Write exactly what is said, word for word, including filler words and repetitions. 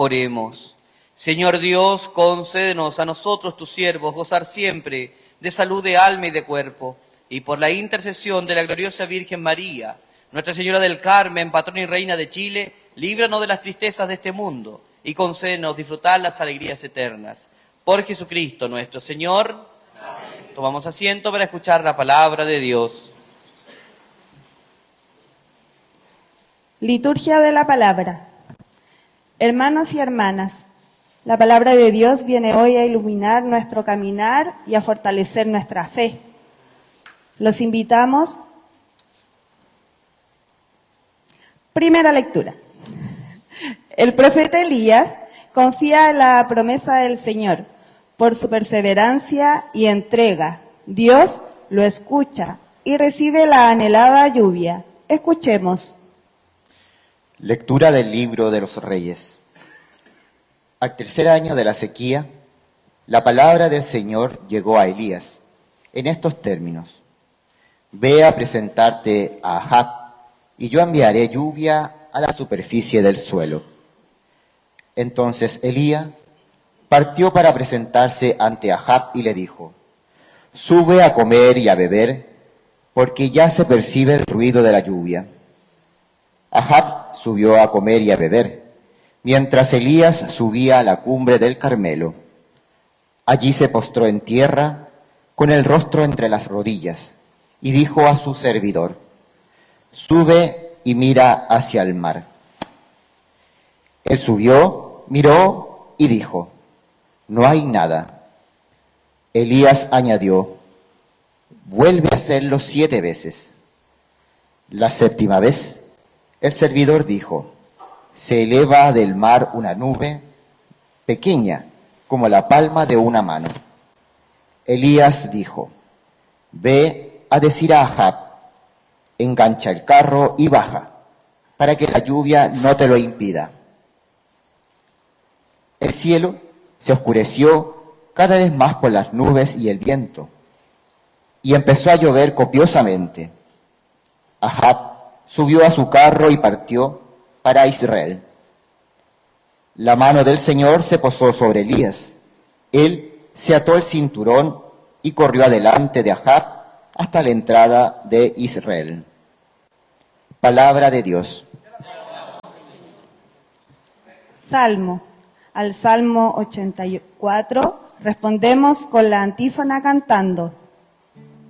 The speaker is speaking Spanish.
Oremos. Señor Dios, concédenos a nosotros, tus siervos, gozar siempre de salud de alma y de cuerpo, y por la intercesión de la gloriosa Virgen María, Nuestra Señora del Carmen, patrona y reina de Chile, líbranos de las tristezas de este mundo, y concédenos disfrutar las alegrías eternas. Por Jesucristo nuestro Señor. Amén. Tomamos asiento para escuchar la palabra de Dios. Liturgia de la palabra. Hermanos y hermanas, la palabra de Dios viene hoy a iluminar nuestro caminar y a fortalecer nuestra fe. Los invitamos. Primera lectura. El profeta Elías confía en la promesa del Señor. Por su perseverancia y entrega, Dios lo escucha y recibe la anhelada lluvia. Escuchemos. Lectura del libro de los Reyes. Al tercer año de la sequía, la palabra del Señor llegó a Elías, en estos términos: Ve a presentarte a Ahab, y yo enviaré lluvia a la superficie del suelo. Entonces Elías partió para presentarse ante Ahab y le dijo: Sube a comer y a beber, porque ya se percibe el ruido de la lluvia. Ahab subió a comer y a beber, mientras Elías subía a la cumbre del Carmelo. Allí se postró en tierra, con el rostro entre las rodillas, y dijo a su servidor: Sube y mira hacia el mar. Él subió, miró y dijo: No hay nada. Elías añadió: Vuelve a hacerlo siete veces. La séptima vez, el servidor dijo: Se eleva del mar una nube pequeña, como la palma de una mano. Elías dijo: Ve a decir a Ahab: Engancha el carro y baja, para que la lluvia no te lo impida. El cielo se oscureció cada vez más por las nubes y el viento, y empezó a llover copiosamente. Ahab subió a su carro y partió para Israel. La mano del Señor se posó sobre Elías. Él se ató el cinturón y corrió adelante de Ahab hasta la entrada de Israel. Palabra de Dios. Salmo. Al Salmo ochenta y cuatro respondemos con la antífona cantando: